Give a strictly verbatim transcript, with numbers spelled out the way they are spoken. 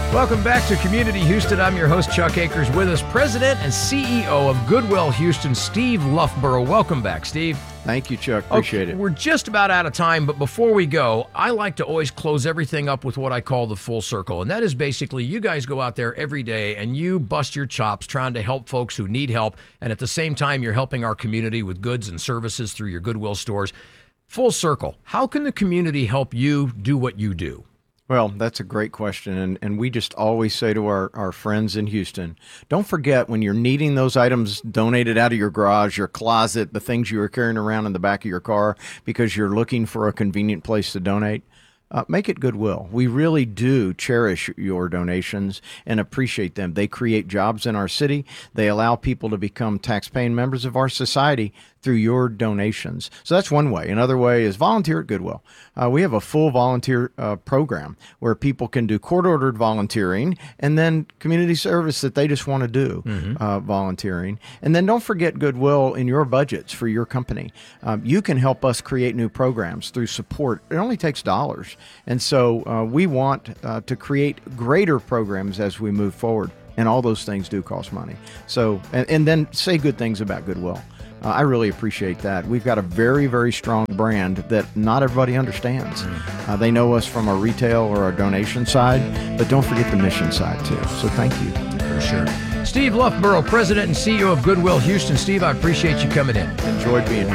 Welcome back to Community Houston. I'm your host, Chuck Akers. With us, President and C E O of Goodwill Houston, Steve Loughborough. Welcome back, Steve. Thank you, Chuck. Appreciate okay, it. We're just about out of time, but before we go, I like to always close everything up with what I call the full circle. And that is basically you guys go out there every day and you bust your chops trying to help folks who need help. And at the same time, you're helping our community with goods and services through your Goodwill stores. Full circle. How can the community help you do what you do? Well, that's a great question. And, and we just always say to our, our friends in Houston, don't forget when you're needing those items donated out of your garage, your closet, the things you are carrying around in the back of your car because you're looking for a convenient place to donate. Uh, make it Goodwill. We really do cherish your donations and appreciate them. They create jobs in our city. They allow people to become tax-paying members of our society through your donations. So that's one way. Another way is volunteer at Goodwill. Uh, we have a full volunteer uh, program where people can do court-ordered volunteering and then community service that they just want to do, mm-hmm. uh, volunteering. And then don't forget Goodwill in your budgets for your company. Um, you can help us create new programs through support. It only takes dollars. And so uh, we want uh, to create greater programs as we move forward. And all those things do cost money. So, and, and then say good things about Goodwill. Uh, I really appreciate that. We've got a very, very strong brand that not everybody understands. Uh, they know us from our retail or our donation side, but don't forget the mission side too. So thank you. For sure. Steve Loughborough, President and C E O of Goodwill Houston. Steve, I appreciate you coming in. Enjoyed being here.